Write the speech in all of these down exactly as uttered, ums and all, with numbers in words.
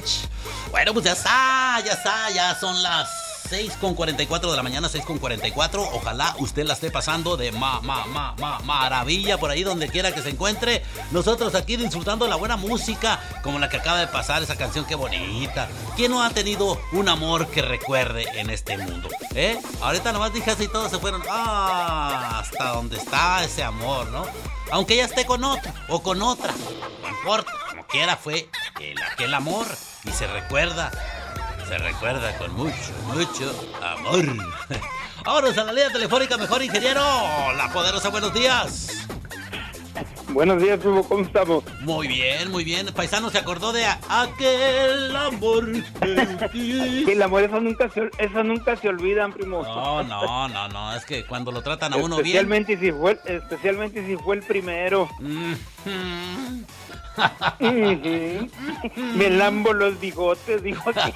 much. Bueno, pues ya está, ya está, ya son las seis con cuarenta y cuatro de la mañana, seis con cuarenta y cuatro. Ojalá usted la esté pasando de ma, ma, ma, ma, maravilla por ahí donde quiera que se encuentre. Nosotros aquí disfrutando la buena música, como la que acaba de pasar, esa canción, qué bonita. ¿Quién no ha tenido un amor que recuerde en este mundo? ¿Eh? Ahorita nomás dije así, todos se fueron. Ah, hasta dónde está ese amor, ¿no? Aunque ella esté con otro o con otra, no importa, como quiera fue el, aquel amor y se recuerda. Se recuerda con mucho, mucho amor. Vámonos a la línea telefónica, mejor ingeniero. La Poderosa, buenos días. Buenos días, Hugo, ¿cómo estamos? Muy bien, muy bien. Paisano se acordó de aquel amor. Sí, el amor, eso nunca se, eso nunca se olvidan, primo. No, no, no, no. Es que cuando lo tratan a uno bien. Especialmente si fue, especialmente si fue el primero. Mm-hmm. Me lambo los bigotes, dijo así.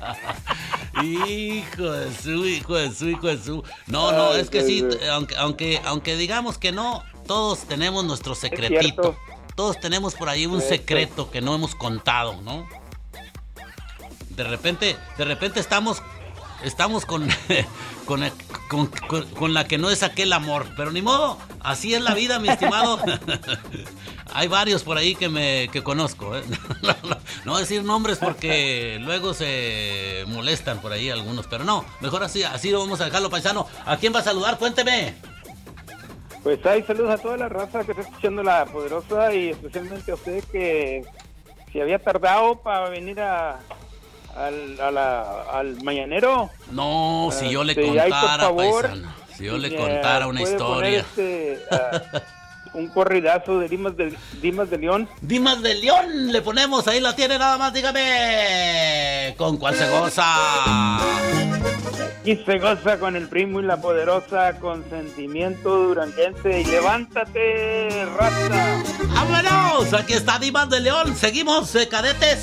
Hijo de su, hijo de su, hijo de su. No, no, Ay, es que sí, sí, sí. aunque, aunque, aunque digamos que no, todos tenemos nuestro secretito. Todos tenemos por ahí un Eso. secreto que no hemos contado, ¿no? De repente, de repente estamos, estamos con, con, con, con, con la que no es aquel amor, pero ni modo, así es la vida, mi estimado. Hay varios por ahí que me que conozco, ¿eh? No, no, no voy a decir nombres porque luego se molestan por ahí algunos, pero no, mejor así, así lo vamos a dejarlo, paisano. ¿A quién va a saludar? Cuénteme. Pues hay saludos a toda la raza que está escuchando La Poderosa y especialmente a usted que se había tardado para venir a al, a la, al mañanero. No, si yo le Este, ay, por contara, favor, paisano, si yo le eh, contara una puede historia. poner este, uh, un corridazo de Dimas de, Dimas de León. Dimas de León, le ponemos, ahí la tiene nada más, dígame. ¿Con cuál se goza? Y se goza con el primo y La Poderosa, con sentimiento duranguense. Y levántate, raza. ¡Vámonos! Aquí está Dimas de León. Seguimos, eh, cadetes.